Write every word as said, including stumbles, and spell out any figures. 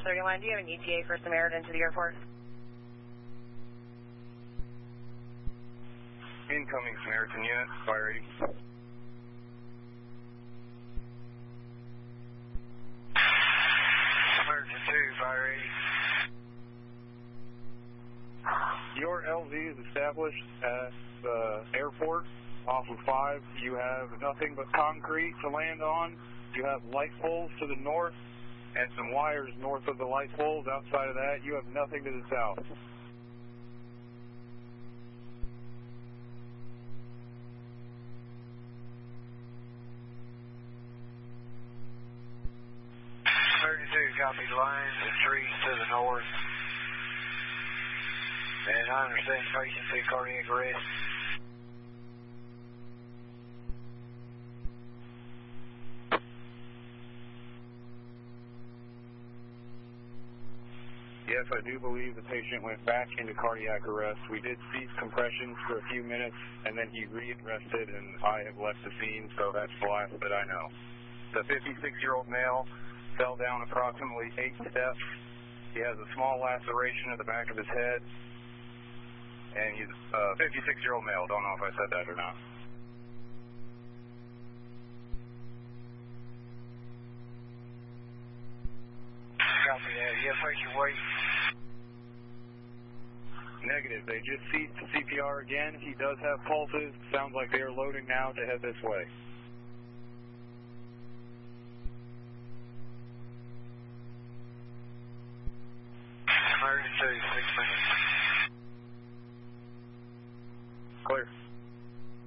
thirty line. Do you have an E T A for Samaritan to the airport? Incoming Samaritan unit, fire eighty. Samaritan two, fire eighty. Your L V is established at the airport off of five. You have nothing but concrete to land on. You have light poles to the north and some wires north of the light poles. Outside of that, you have nothing to the south. thirty-two, copy lines and trees to the north. And I understand patient to cardiac arrest. Yes, I do believe the patient went back into cardiac arrest. We did cease compressions for a few minutes, and then he re-arrested, and I have left the scene, so that's the last that I know. The fifty-six-year-old male fell down approximately eight steps. He has a small laceration at the back of his head, and he's a fifty-six-year-old male. Don't know if I said that or not. Copy that. Yeah, patient wait. Negative. They just ceased C P R again. He does have pulses. Sounds like they are loading now to head this way. Emergency, six minutes. Clear.